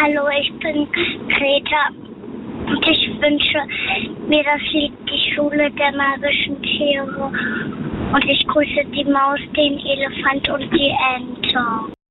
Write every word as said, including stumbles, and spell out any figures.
Hallo, ich bin Greta und ich wünsche mir das Lied Die Schule der magischen Tiere und ich grüße die Maus, den Elefant und die Ente.